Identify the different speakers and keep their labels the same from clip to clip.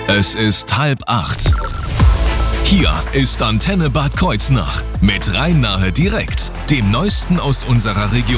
Speaker 1: Es ist 7:30. Hier ist Antenne Bad Kreuznach mit Rhein-Nahe direkt, dem Neuesten aus unserer Region.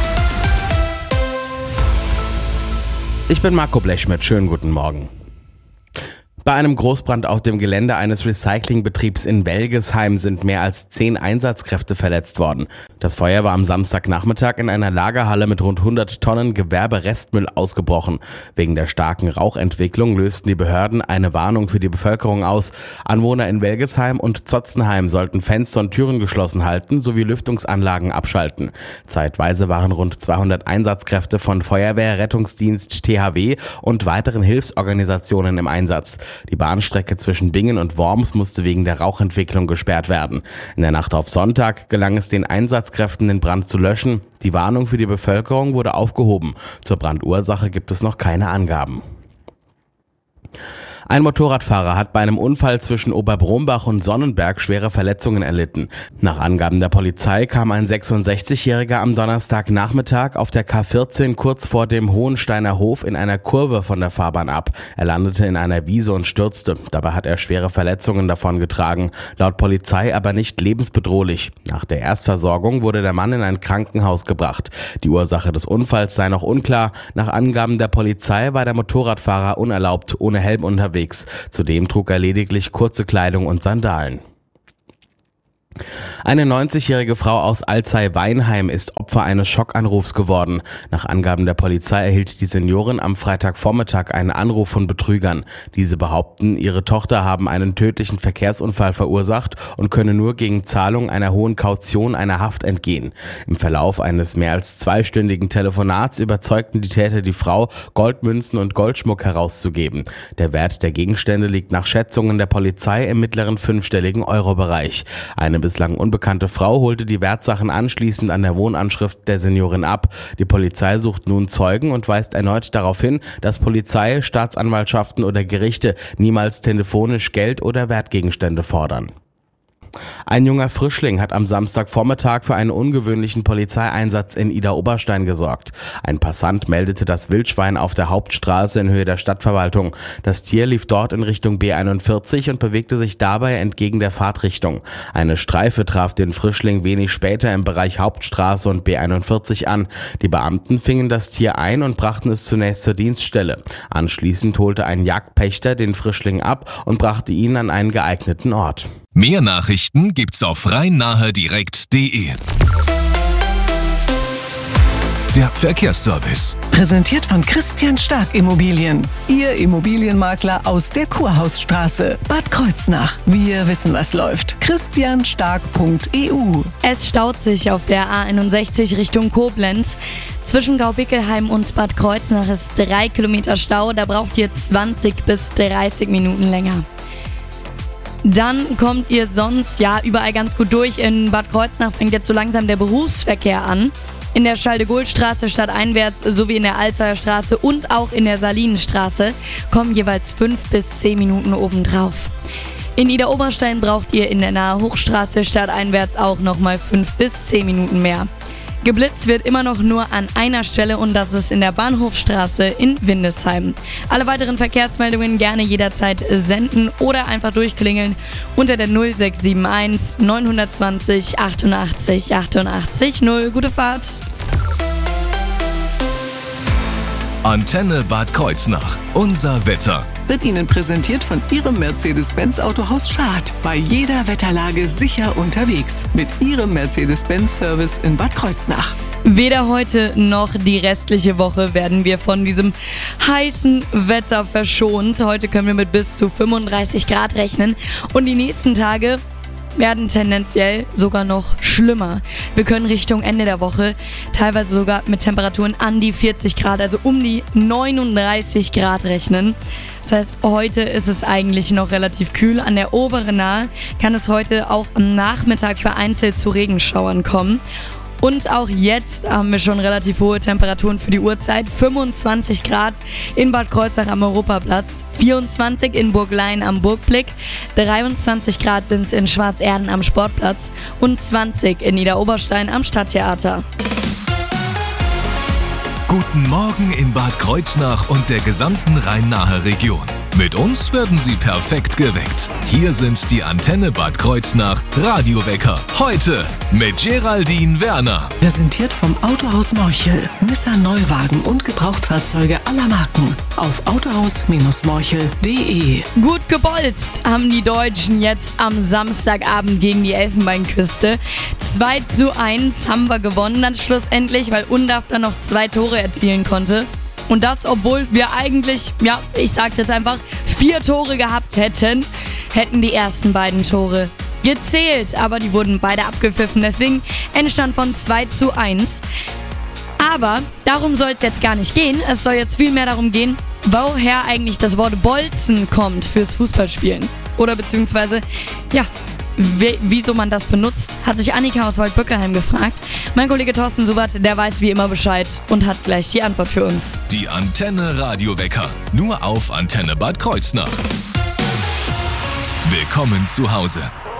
Speaker 2: Ich bin Marco Blechschmidt, schönen guten Morgen. Bei einem Großbrand auf dem Gelände eines Recyclingbetriebs in Welgesheim sind mehr als 10 Einsatzkräfte verletzt worden. Das Feuer war am Samstagnachmittag in einer Lagerhalle mit rund 100 Tonnen Gewerberestmüll ausgebrochen. Wegen der starken Rauchentwicklung lösten die Behörden eine Warnung für die Bevölkerung aus. Anwohner in Welgesheim und Zotzenheim sollten Fenster und Türen geschlossen halten sowie Lüftungsanlagen abschalten. Zeitweise waren rund 200 Einsatzkräfte von Feuerwehr, Rettungsdienst, THW und weiteren Hilfsorganisationen im Einsatz. Die Bahnstrecke zwischen Bingen und Worms musste wegen der Rauchentwicklung gesperrt werden. In der Nacht auf Sonntag gelang es den Einsatzkräften, den Brand zu löschen. Die Warnung für die Bevölkerung wurde aufgehoben. Zur Brandursache gibt es noch keine Angaben. Ein Motorradfahrer hat bei einem Unfall zwischen Oberbrombach und Sonnenberg schwere Verletzungen erlitten. Nach Angaben der Polizei kam ein 66-Jähriger am Donnerstagnachmittag auf der K14 kurz vor dem Hohensteiner Hof in einer Kurve von der Fahrbahn ab. Er landete in einer Wiese und stürzte. Dabei hat er schwere Verletzungen davongetragen. Laut Polizei aber nicht lebensbedrohlich. Nach der Erstversorgung wurde der Mann in ein Krankenhaus gebracht. Die Ursache des Unfalls sei noch unklar. Nach Angaben der Polizei war der Motorradfahrer unerlaubt ohne Helm unterwegs. Zudem trug er lediglich kurze Kleidung und Sandalen. Eine 90-jährige Frau aus Alzey-Weinheim ist Opfer eines Schockanrufs geworden. Nach Angaben der Polizei erhielt die Seniorin am Freitagvormittag einen Anruf von Betrügern. Diese behaupten, ihre Tochter habe einen tödlichen Verkehrsunfall verursacht und könne nur gegen Zahlung einer hohen Kaution einer Haft entgehen. Im Verlauf eines mehr als 2-stündigen Telefonats überzeugten die Täter die Frau, Goldmünzen und Goldschmuck herauszugeben. Der Wert der Gegenstände liegt nach Schätzungen der Polizei im mittleren 5-stelligen Euro-Bereich. Eine bislang unbekannte Frau holte die Wertsachen anschließend an der Wohnanschrift der Seniorin ab. Die Polizei sucht nun Zeugen und weist erneut darauf hin, dass Polizei, Staatsanwaltschaften oder Gerichte niemals telefonisch Geld oder Wertgegenstände fordern. Ein junger Frischling hat am Samstagvormittag für einen ungewöhnlichen Polizeieinsatz in Idar-Oberstein gesorgt. Ein Passant meldete das Wildschwein auf der Hauptstraße in Höhe der Stadtverwaltung. Das Tier lief dort in Richtung B41 und bewegte sich dabei entgegen der Fahrtrichtung. Eine Streife traf den Frischling wenig später im Bereich Hauptstraße und B41 an. Die Beamten fingen das Tier ein und brachten es zunächst zur Dienststelle. Anschließend holte ein Jagdpächter den Frischling ab und brachte ihn an einen geeigneten Ort.
Speaker 1: Mehr Nachrichten gibt's auf rhein-nahe-direkt.de. Der Verkehrsservice.
Speaker 3: Präsentiert von Christian Stark Immobilien. Ihr Immobilienmakler aus der Kurhausstraße. Bad Kreuznach. Wir wissen, was läuft. christianstark.eu.
Speaker 4: Es staut sich auf der A61 Richtung Koblenz. Zwischen Gaubickelheim und Bad Kreuznach ist 3 Kilometer Stau. Da braucht ihr 20 bis 30 Minuten länger. Dann kommt ihr sonst überall ganz gut durch. In Bad Kreuznach fängt jetzt so langsam der Berufsverkehr an. In der Schaldegolstraße stadteinwärts sowie in der Alzeyer Straße und auch in der Salinenstraße kommen jeweils 5 bis 10 Minuten obendrauf. In Idar-Oberstein braucht ihr in der Nahe Hochstraße stadteinwärts auch nochmal 5 bis 10 Minuten mehr. Geblitzt wird immer noch nur an einer Stelle und das ist in der Bahnhofstraße in Windesheim. Alle weiteren Verkehrsmeldungen gerne jederzeit senden oder einfach durchklingeln unter der 0671 920 88 88 0. Gute Fahrt!
Speaker 1: Antenne Bad Kreuznach. Unser Wetter.
Speaker 3: Wird Ihnen präsentiert von Ihrem Mercedes-Benz Autohaus Schad. Bei jeder Wetterlage sicher unterwegs. Mit Ihrem Mercedes-Benz-Service in Bad Kreuznach.
Speaker 4: Weder heute noch die restliche Woche werden wir von diesem heißen Wetter verschont. Heute können wir mit bis zu 35 Grad rechnen und die nächsten Tage werden tendenziell sogar noch schlimmer. Wir können Richtung Ende der Woche teilweise sogar mit Temperaturen an die 40 Grad, also um die 39 Grad rechnen. Das heißt, heute ist es eigentlich noch relativ kühl. An der oberen Nahe kann es heute auch am Nachmittag vereinzelt zu Regenschauern kommen. Und auch jetzt haben wir schon relativ hohe Temperaturen für die Uhrzeit. 25 Grad in Bad Kreuznach am Europaplatz, 24 in Burglein am Burgblick, 23 Grad sind es in Schwarzerden am Sportplatz und 20 in Idar-Oberstein am Stadttheater.
Speaker 1: Guten Morgen in Bad Kreuznach und der gesamten Rhein-Nahe Region. Mit uns werden Sie perfekt geweckt. Hier sind die Antenne Bad Kreuznach Radiowecker. Heute mit Geraldine Werner.
Speaker 3: Präsentiert vom Autohaus Morchel. Nissan Neuwagen und Gebrauchtfahrzeuge aller Marken. Auf autohaus-morchel.de.
Speaker 4: Gut gebolzt haben die Deutschen jetzt am Samstagabend gegen die Elfenbeinküste. 2:1 haben wir gewonnen dann schlussendlich, weil Undav dann noch 2 Tore erzielen konnte. Und das, obwohl wir eigentlich, ich sag's jetzt einfach, 4 Tore gehabt hätten die ersten beiden Tore gezählt. Aber die wurden beide abgepfiffen, deswegen Endstand von 2:1. Aber darum soll es jetzt gar nicht gehen. Es soll jetzt viel mehr darum gehen, woher eigentlich das Wort Bolzen kommt fürs Fußballspielen. Oder beziehungsweise, wieso man das benutzt, hat sich Annika aus Waldböckelheim gefragt. Mein Kollege Thorsten Subert, der weiß wie immer Bescheid und hat gleich die Antwort für uns.
Speaker 1: Die Antenne Radiowecker. Nur auf Antenne Bad Kreuznach. Willkommen zu Hause.